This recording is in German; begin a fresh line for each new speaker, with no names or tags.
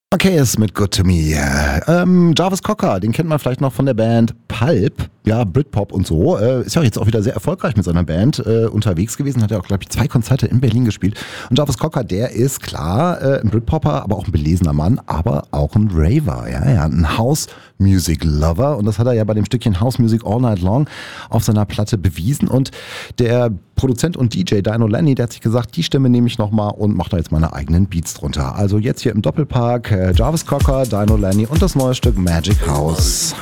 Okay, ist mit Good to Me. Jarvis Cocker, den kennt man vielleicht noch von der Band Pulp, ja, Britpop und so. Ist ja jetzt auch wieder sehr erfolgreich mit seiner Band unterwegs gewesen, hat ja auch, glaube ich, 2 Konzerte in Berlin gespielt. Und Jarvis Cocker, der ist klar ein Britpopper, aber auch ein belesener Mann, aber auch ein Raver, ja, ein House-Music-Lover. Und das hat er ja bei dem Stückchen House Music All Night Long auf seiner Platte bewiesen. Und der Produzent und DJ Dino Lenny, der hat sich gesagt, die Stimme nehme ich nochmal und mache da jetzt meine eigenen Beats drunter. Also jetzt hier im Doppelpark Jarvis Cocker, Dino Lenny und das neue Stück Magic House.